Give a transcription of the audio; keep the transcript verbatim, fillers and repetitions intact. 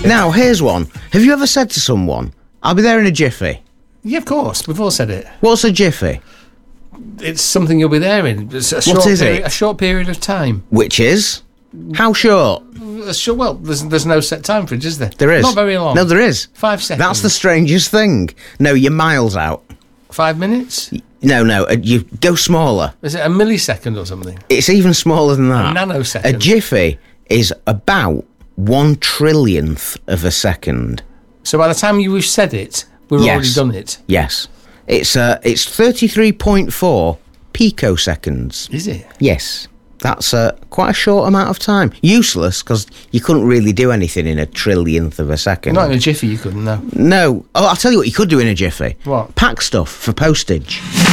Now, here's one. Have you ever said to someone, I'll be there in a jiffy? Yeah, of course. We've all said it. What's a jiffy? It's something you'll be there in. It's a short What is period, it? A short period of time. Which is? How short? A short, well, there's, there's no set time for it, is there? There is. Not very long. No, there is. Five seconds. That's the strangest thing. No, you're miles out. Five minutes? No, no, uh, you go smaller. Is it a millisecond or something? It's even smaller than that. A nanosecond. A jiffy is about one trillionth of a second. So by the time you have said it, we've Yes. already done it. Yes. It's uh, it's thirty-three point four picoseconds. Is it? Yes. That's uh, quite a short amount of time. Useless, because you couldn't really do anything in a trillionth of a second. Not in a jiffy, you couldn't, no. No. Oh, I'll tell you what you could do in a jiffy. What? Pack stuff for postage.